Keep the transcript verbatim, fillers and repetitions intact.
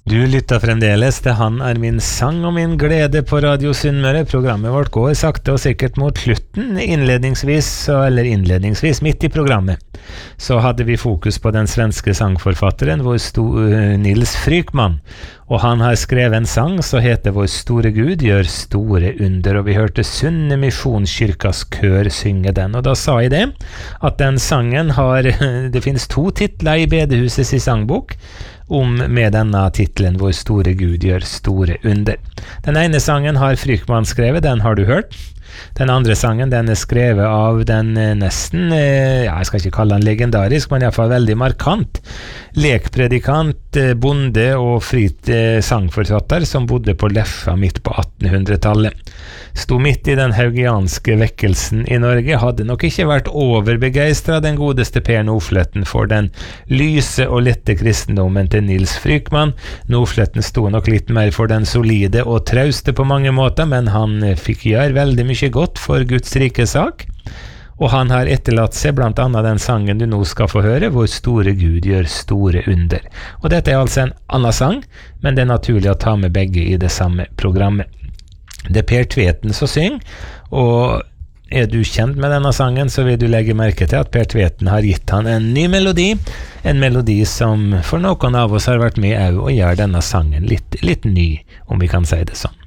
Du lytter fremdeles til Han er min sang og min glede på Radio Sunnmøre. Programmet vårt går sakte og sikkert mot slutten. Innledningsvis, eller innledningsvis, midt i programmet, så hadde vi fokus på den svenske sangforfatteren, vår sto, uh, Nils Frykman. Og han har skrevet en sang som heter Vår store Gud gjør store under, og vi hørte Sunne Misjonskyrkas kør synge den. Og da sa jeg det, at den sangen har, det finnes to titler i Bedehusets i sangbok, om med denne titlen Vår store Gud gjør store under. Den ene sangen har Frykman skrevet, den har du hørt. Den andre sangen, den er skrevet av den nesten, ja, jeg skal ikke kalle den legendarisk, men i hvert fall veldig markant lekpredikant, bonde og frit sangforfatter som bodde på Leffa midt på attenhundretallet. Sto midt i den haugianske vekkelsen i Norge, hadde nok ikke vært overbegeistret den godeste Per Nordfløtten for den lyse og lette kristendommen til Nils Frykman. Nordfløtten sto nok litt mer for den solide og trauste på mange måter, men han fikk gjøre veldig mye godt for Guds rike sak. Og han har etterlatt seg blant annet den sangen du nå skal få høre, Vår store Gud gjør store under. Og dette er altså en annen sang, men det er naturlig å ta med begge i det samme programmet. Det er Per Tveten som synger, og er du kjent med denne sangen, så vil du legge merke til at Per Tveten har gitt han en ny melodi, en melodi som for noen av oss har vært med å gjøre denne sangen litt, litt ny, om vi kan si det sånn.